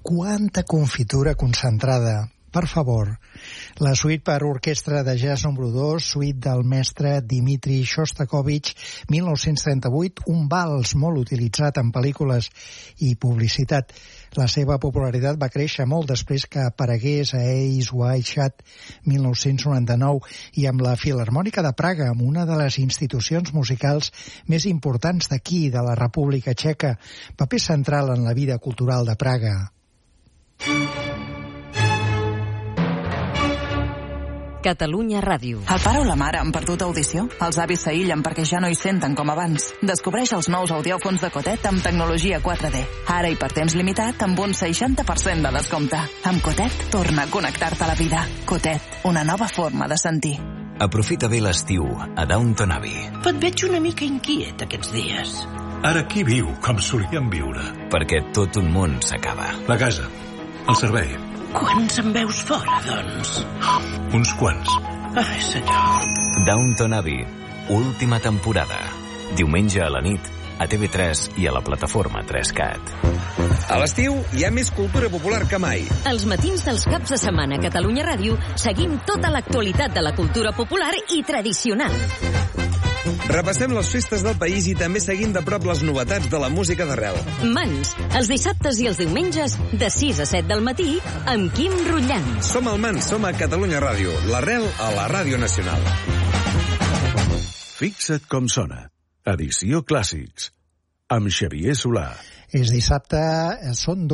quanta confitura concentrada. Per favor, la suite per orquestra de jazz número 2, suite del mestre Dmitri Shostakovich, 1938, un vals molt utilitzat en pel·lícules i publicitat. La seva popularitat va créixer molt després que aparegués a Eyes Wide Shut, 1999, i amb la Filharmònica de Praga, amb una de les institucions musicals més importants d'aquí, de la República Txeca, paper central en la vida cultural de Praga. Catalunya Ràdio. El pare o la mare han perdut audició? Els avis s'aïllen perquè ja no hi senten com abans. Descobreix els nous audiòfons de Cotet amb tecnologia 4D. Ara i per temps limitat amb un 60% de descompte. Amb Cotet, torna a connectar-te a la vida. Cotet, una nova forma de sentir. Aprofita bé l'estiu a Downton Abbey. Et veig una mica inquiet aquests dies. Ara qui viu com solíem viure? Perquè tot un món s'acaba. La casa, el servei. Quants en veus fora, doncs? Uns quants. Ai, senyor. Downton Abbey, última temporada. Diumenge a la nit, a TV3 i a la plataforma 3Cat. A l'estiu hi ha més cultura popular que mai. Els matins dels caps de setmana a Catalunya Ràdio seguim tota l'actualitat de la cultura popular i tradicional. Repassem les festes del país i també seguim de prop les novetats de la música d'arrel. Mans, els dissabtes i els diumenges, de 6 a 7 del matí, amb Quim Rutllant. Som al Mans, som a Catalunya Ràdio, l'arrel a la Ràdio Nacional. Fixa't com sona. Edició Clàssics, amb Xavier Solà. És dissabte, són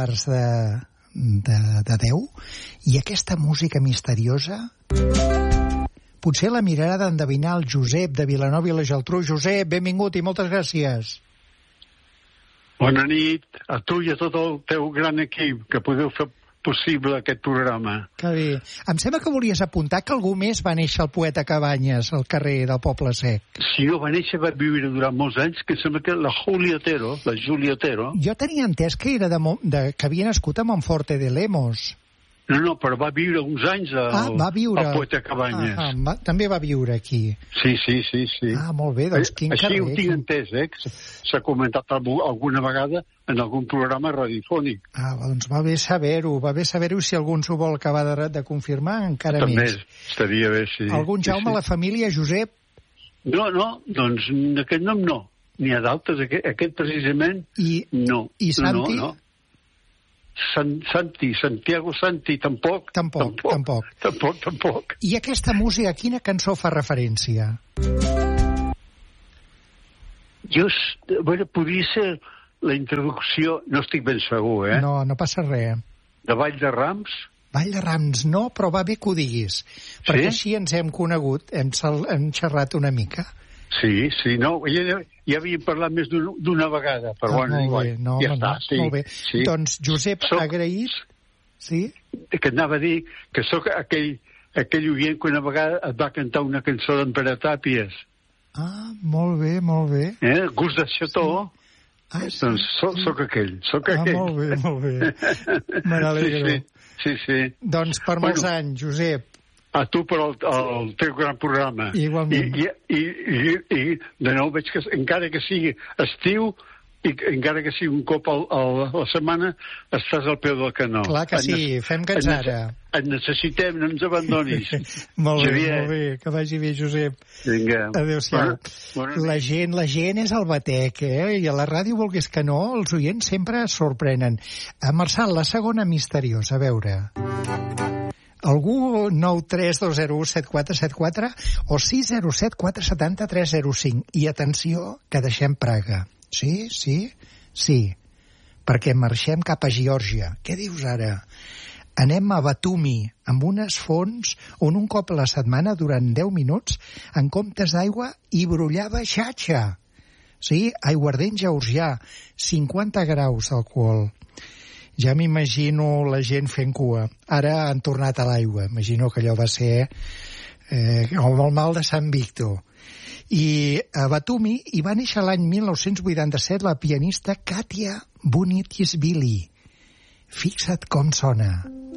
9:45 i aquesta música misteriosa... Potser la mirarà d'endevinar el Josep de Vilanova i la Geltrú. Josep, benvingut i moltes gràcies. Bona nit a tu i a tot el teu gran equip que podeu fer possible aquest programa. Que bé. Em sembla que volies apuntar que algú més va néixer el poeta Cabanyes al carrer del Poble Sec. Si no va néixer, va viure durant molts anys, que sembla que la Júlia Otero... Jo tenia entès que era que havia nascut a Monforte de Lemos. No, però va viure uns anys el poeta Cabanyes. També va viure aquí. Sí. Ah, molt bé, doncs quin carrer. Així ho tinc entès, s'ha comentat alguna vegada en algun programa radiofònic. Ah, doncs va bé saber-ho, si algú ens ho vol acabar de confirmar, encara també més. També estaria bé, sí. Algun Jaume a la família, Josep? No, doncs aquest nom no. N'hi ha d'altres, aquest precisament no. I Santi? No. Santiago Santi, tampoc. Tampoc. I aquesta música, a quina cançó fa referència? Podria ser la introducció, no estic ben segur, No passa res. De Vall de Rams? Vall de Rams no, però va bé que ho diguis. Perquè així ens hem conegut, hem xerrat una mica. Sí, no, ja havíem parlat més d'una vegada, però ja està. Molt bé. Sí. Doncs, Josep, agraït... Sí? Que anava a dir que sóc aquell oient que una vegada et va cantar una cançó d'en Pere Tàpies. Ah, molt bé. Gust de Xató. Sí. Doncs sóc aquell. Molt bé. Me n'alegro. Sí. Doncs per molts anys, Josep. A tu per el teu gran programa. Igualment. I de nou veig que encara que sigui estiu i encara que sigui un cop a la setmana estàs al peu del canó. Clar que sí, fem cansara. Et necessitem, no ens abandonis. Molt bé, que vagi bé, Josep. Vinga. Adéu-siau. La gent és el batec, i a la ràdio, volgués que no, els oients sempre es sorprenen. Marçal, la segona misteriosa, a veure... Algú 932017474 o 607470305. I atenció, que deixem Praga. Sí, perquè marxem cap a Geòrgia. Què dius ara? Anem a Batumi, amb unes fonts on un cop a la setmana, durant 10 minuts, en comptes d'aigua, hi brollava xatxa. Sí, aiguardent georgià, 50 graus d'alcohol. Ja m'imagino la gent fent cua. Ara han tornat a l'aigua. Imagino que allò va ser com el mal de Sant Víctor. I a Batumi hi va néixer l'any 1987 la pianista Katia Bunitsvili. Fixa't com sona.